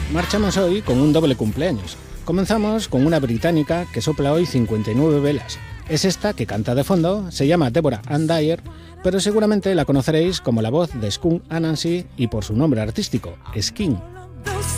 Marchamos hoy con un doble cumpleaños. Comenzamos con una británica que sopla hoy 59 velas. Es esta que canta de fondo, se llama Deborah Ann Dyer, pero seguramente la conoceréis como la voz de Skunk Anansie y por su nombre artístico, Skin.